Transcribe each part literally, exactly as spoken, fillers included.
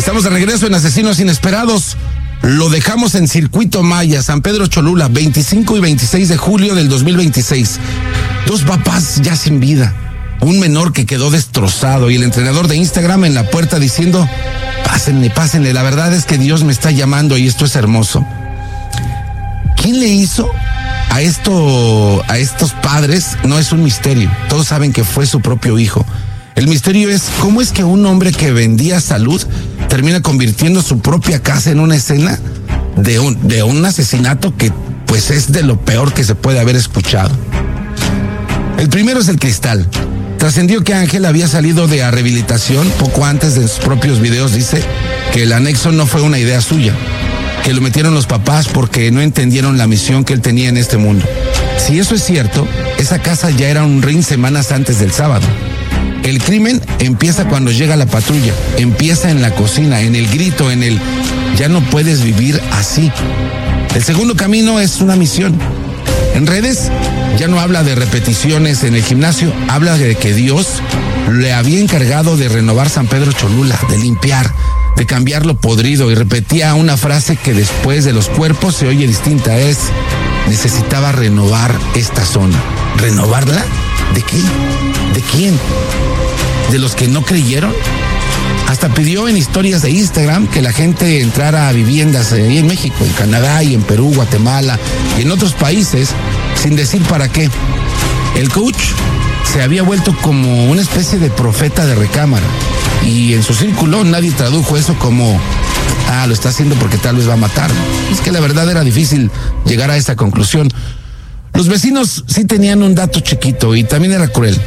Estamos de regreso en Asesinos Inesperados. Lo dejamos en Circuito Maya, San Pedro Cholula, veinticinco y veintiséis de julio del dos mil veintiséis. Dos papás ya sin vida, un menor que quedó destrozado y el entrenador de Instagram en la puerta diciendo: pásenle, pásenle, la verdad es que Dios me está llamando y esto es hermoso. ¿Quién le hizo a esto, a estos padres? No es un misterio, todos saben que fue su propio hijo. El misterio es cómo es que un hombre que vendía salud termina convirtiendo su propia casa en una escena de un, de un asesinato que pues es de lo peor que se puede haber escuchado. El primero es el Cristal. Trascendió que Ángel había salido de rehabilitación poco antes. De sus propios videos dice que el anexo no fue una idea suya, que lo metieron los papás porque no entendieron la misión que él tenía en este mundo. Si eso es cierto, esa casa ya era un ring semanas antes del sábado. El crimen empieza cuando llega la patrulla, empieza en la cocina, en el grito, en el ya no puedes vivir así. El segundo camino es una misión. En redes ya no habla de repeticiones en el gimnasio, habla de que Dios le había encargado de renovar San Pedro Cholula, de limpiar, de cambiar lo podrido, y repetía una frase que después de los cuerpos se oye distinta, es: necesitaba renovar esta zona. ¿Renovarla? ¿De qué? ¿De quién? ¿De los que no creyeron? Hasta pidió en historias de Instagram que la gente entrara a viviendas ahí en México, en Canadá y en Perú, Guatemala y en otros países, sin decir para qué. El coach se había vuelto como una especie de profeta de recámara, y en su círculo nadie tradujo eso como: ah, lo está haciendo porque tal vez va a matar. Es que la verdad era difícil llegar a esa conclusión. Los vecinos sí tenían un dato chiquito y también era cruel.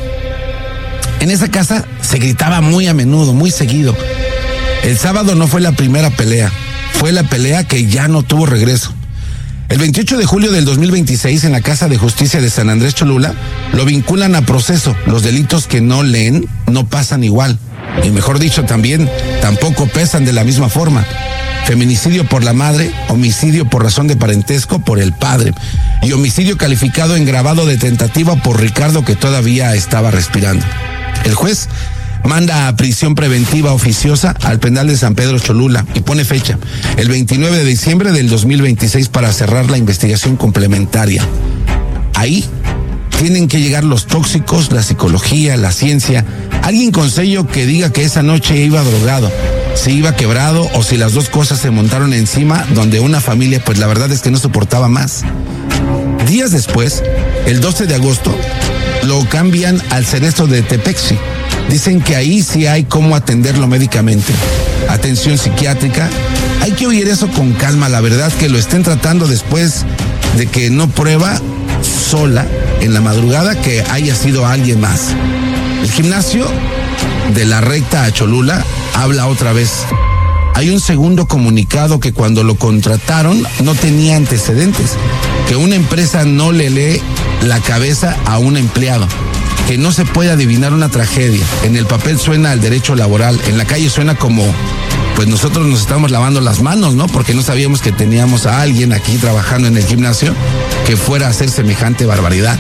En esa casa se gritaba muy a menudo, muy seguido. El sábado no fue la primera pelea, fue la pelea que ya no tuvo regreso. El veintiocho de julio del dos mil veintiséis, en la Casa de Justicia de San Andrés Cholula, lo vinculan a proceso. Los delitos que no leen no pasan igual. Y mejor dicho, también tampoco pesan de la misma forma. Feminicidio por la madre, homicidio por razón de parentesco por el padre, y homicidio calificado en grabado de tentativa por Ricardo, que todavía estaba respirando. El juez manda a prisión preventiva oficiosa al penal de San Pedro Cholula y pone fecha, el veintinueve de diciembre del dos mil veintiséis, para cerrar la investigación complementaria. Ahí tienen que llegar los tóxicos, la psicología, la ciencia, alguien con sello que diga que esa noche iba drogado, si iba quebrado o si las dos cosas se montaron encima, donde una familia pues la verdad es que no soportaba más. Días después, el doce de agosto, lo cambian al Cerezo de Tepexi. Dicen que ahí sí hay cómo atenderlo médicamente. Atención psiquiátrica. Hay que oír eso con calma, la verdad, que lo estén tratando después de que no prueba sola en la madrugada que haya sido alguien más. El gimnasio de la Recta a Cholula habla otra vez. Hay un segundo comunicado que cuando lo contrataron no tenía antecedentes, que una empresa no le lee la cabeza a un empleado, que no se puede adivinar una tragedia. En el papel suena al derecho laboral, en la calle suena como, pues nosotros nos estamos lavando las manos, ¿no? Porque no sabíamos que teníamos a alguien aquí trabajando en el gimnasio que fuera a hacer semejante barbaridad.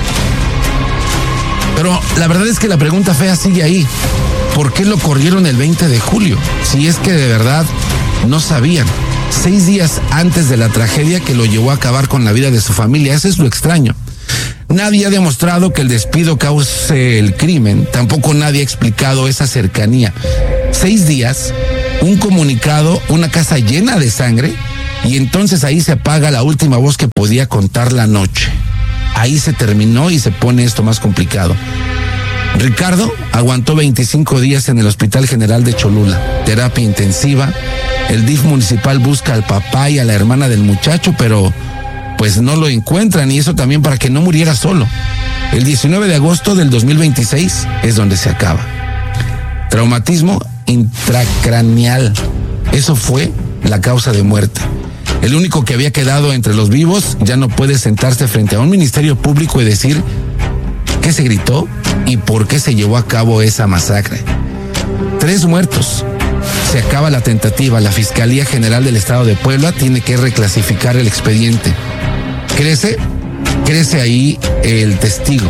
Pero la verdad es que la pregunta fea sigue ahí. ¿Por qué lo corrieron el veinte de julio? Si es que de verdad no sabían. Seis días antes de la tragedia que lo llevó a acabar con la vida de su familia. Eso es lo extraño. Nadie ha demostrado que el despido cause el crimen. Tampoco nadie ha explicado esa cercanía. Seis días, un comunicado, una casa llena de sangre, y entonces ahí se apaga la última voz que podía contar la noche. Ahí se terminó y se pone esto más complicado. Ricardo aguantó veinticinco días en el Hospital General de Cholula, terapia intensiva. El D I F municipal busca al papá y a la hermana del muchacho, pero pues no lo encuentran, y eso también para que no muriera solo. El diecinueve de agosto del dos mil veintiséis es donde se acaba. Traumatismo intracraneal. Eso fue la causa de muerte. El único que había quedado entre los vivos ya no puede sentarse frente a un ministerio público y decir qué se gritó y por qué se llevó a cabo esa masacre. Tres muertos. Se acaba la tentativa. La Fiscalía General del Estado de Puebla tiene que reclasificar el expediente. Crece, crece ahí el testigo.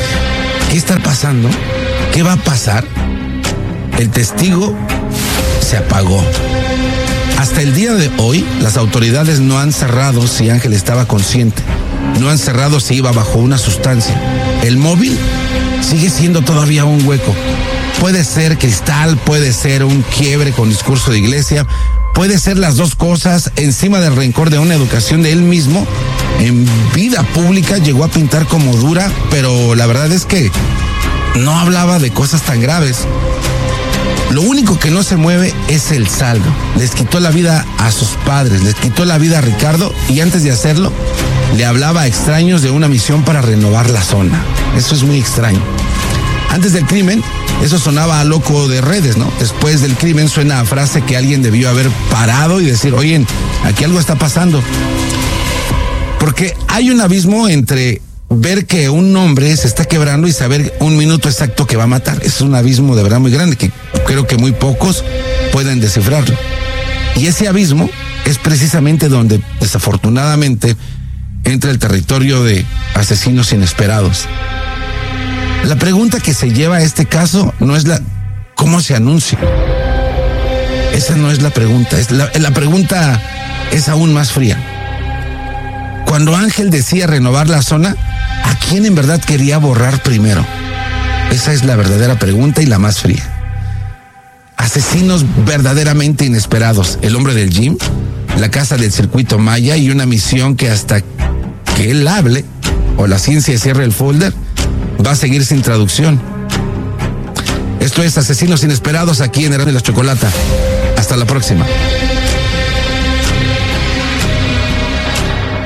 ¿Qué está pasando? ¿Qué va a pasar? El testigo se apagó. Hasta el día de hoy, las autoridades no han cerrado si Ángel estaba consciente. No han cerrado si iba bajo una sustancia. El móvil sigue siendo todavía un hueco. Puede ser cristal, puede ser un quiebre con discurso de iglesia, puede ser las dos cosas encima del rencor de una educación de él mismo. En vida pública llegó a pintar como dura, pero la verdad es que no hablaba de cosas tan graves. Lo único que no se mueve es el saldo. Les quitó la vida a sus padres, les quitó la vida a Ricardo y antes de hacerlo, le hablaba a extraños de una misión para renovar la zona. Eso es muy extraño. Antes del crimen, eso sonaba a loco de redes, ¿no? Después del crimen suena a frase que alguien debió haber parado y decir, oye, aquí algo está pasando. Porque hay un abismo entre ver que un hombre se está quebrando y saber un minuto exacto que va a matar. Es un abismo de verdad muy grande que creo que muy pocos pueden descifrarlo. Y ese abismo es precisamente donde, desafortunadamente, entra el territorio de asesinos inesperados. La pregunta que se lleva a este caso no es la ¿cómo se anuncia? Esa no es la pregunta. Es la, la pregunta es aún más fría. Cuando Ángel decía renovar la zona, ¿a quién en verdad quería borrar primero? Esa es la verdadera pregunta y la más fría. Asesinos verdaderamente inesperados. El hombre del gym, la casa del circuito Maya y una misión que hasta que él hable o la ciencia cierre el folder, va a seguir sin traducción. Esto es Asesinos Inesperados aquí en Erasmo y la Chocolata. Hasta la próxima.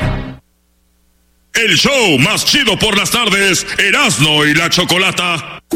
El show más chido por las tardes, Erasmo y la Chocolata.